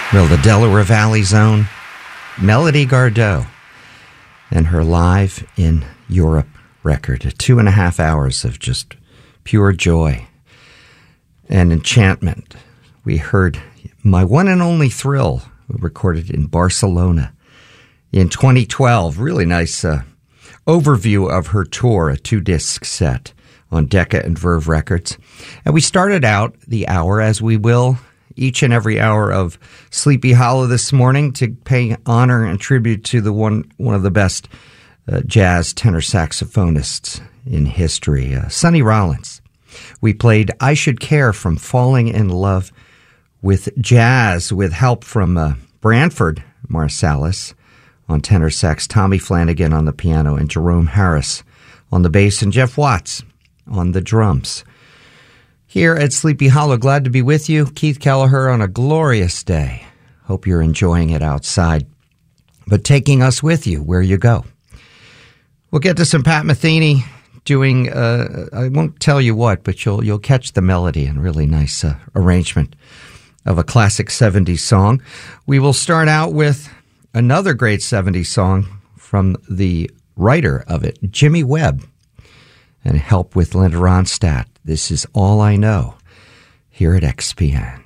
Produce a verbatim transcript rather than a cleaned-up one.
Well, the Delaware Valley's own Melody Gardot and her Live in Europe record. Two and a half hours of just pure joy and enchantment. We heard My One and Only Thrill, recorded in Barcelona in twenty twelve. Really nice uh, overview of her tour, a two-disc set on Decca and Verve Records. And we started out the hour, as we will each and every hour of Sleepy Hollow this morning, to pay honor and tribute to the one one of the best uh, jazz tenor saxophonists in history, uh, Sonny Rollins. We played I Should Care from Falling in Love with Jazz, with help from uh, Branford Marsalis on tenor sax, Tommy Flanagan on the piano, and Jerome Harris on the bass, and Jeff Watts on the drums. Here at Sleepy Hollow, glad to be with you. Keith Kelleher on a glorious day. Hope you're enjoying it outside, but taking us with you where you go. We'll get to some Pat Metheny doing, uh, I won't tell you what, but you'll you'll catch the melody and really nice uh, arrangement of a classic seventies song. We will start out with another great seventies song from the writer of it, Jimmy Webb, and help with Linda Ronstadt. This is All I Know here at X P N.